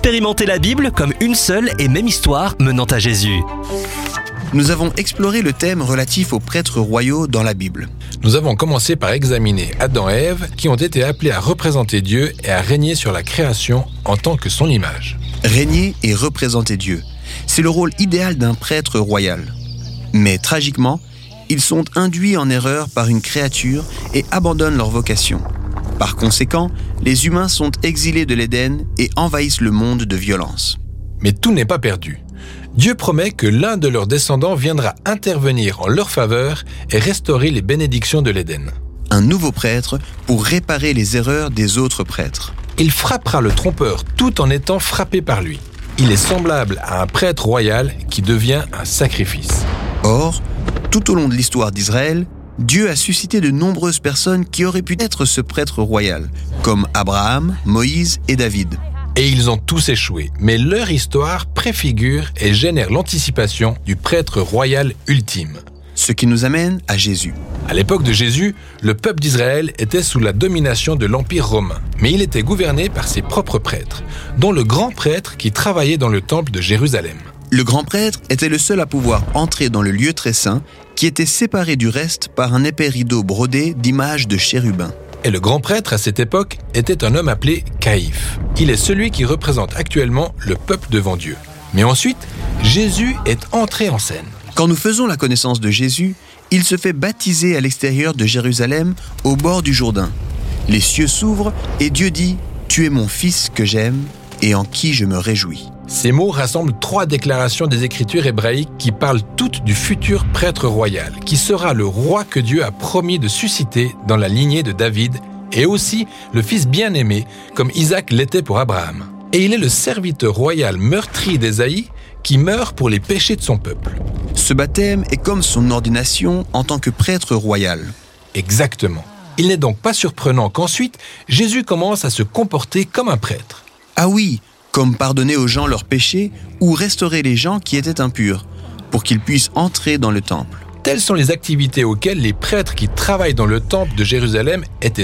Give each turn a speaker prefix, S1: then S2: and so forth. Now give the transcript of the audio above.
S1: Expérimentez la Bible comme une seule et même histoire menant à Jésus.
S2: Nous avons exploré le thème relatif aux prêtres royaux dans la Bible.
S3: Nous avons commencé par examiner Adam et Ève qui ont été appelés à représenter Dieu et à régner sur la création en tant que son image.
S2: Régner et représenter Dieu, c'est le rôle idéal d'un prêtre royal. Mais tragiquement, ils sont induits en erreur par une créature et abandonnent leur vocation. Par conséquent, les humains sont exilés de l'Éden et envahissent le monde de violence.
S3: Mais tout n'est pas perdu. Dieu promet que l'un de leurs descendants viendra intervenir en leur faveur et restaurer les bénédictions de l'Éden.
S2: Un nouveau prêtre pour réparer les erreurs des autres prêtres.
S3: Il frappera le trompeur tout en étant frappé par lui. Il est semblable à un prêtre royal qui devient un sacrifice.
S2: Or, tout au long de l'histoire d'Israël, Dieu a suscité de nombreuses personnes qui auraient pu être ce prêtre royal, comme Abraham, Moïse et David.
S3: Et ils ont tous échoué, mais leur histoire préfigure et génère l'anticipation du prêtre royal ultime.
S2: Ce qui nous amène à Jésus.
S3: À l'époque de Jésus, le peuple d'Israël était sous la domination de l'Empire romain, mais il était gouverné par ses propres prêtres, dont le grand prêtre qui travaillait dans le temple de Jérusalem.
S2: Le grand prêtre était le seul à pouvoir entrer dans le lieu très saint, qui était séparé du reste par un épais rideau brodé d'images de chérubins.
S3: Et le grand prêtre à cette époque était un homme appelé Caïphe. Il est celui qui représente actuellement le peuple devant Dieu. Mais ensuite, Jésus est entré en scène.
S2: Quand nous faisons la connaissance de Jésus, il se fait baptiser à l'extérieur de Jérusalem, au bord du Jourdain. Les cieux s'ouvrent et Dieu dit « Tu es mon fils que j'aime et en qui je me réjouis ».
S3: Ces mots rassemblent 3 déclarations des Écritures hébraïques qui parlent toutes du futur prêtre royal, qui sera le roi que Dieu a promis de susciter dans la lignée de David, et aussi le fils bien-aimé, comme Isaac l'était pour Abraham. Et il est le serviteur royal meurtri d'Ésaïe qui meurt pour les péchés de son peuple.
S2: Ce baptême est comme son ordination en tant que prêtre royal.
S3: Exactement. Il n'est donc pas surprenant qu'ensuite, Jésus commence à se comporter comme un prêtre.
S2: Ah oui, comme pardonner aux gens leurs péchés ou restaurer les gens qui étaient impurs, pour qu'ils puissent entrer dans le temple.
S3: Telles sont les activités auxquelles les prêtres qui travaillent dans le temple de Jérusalem étaient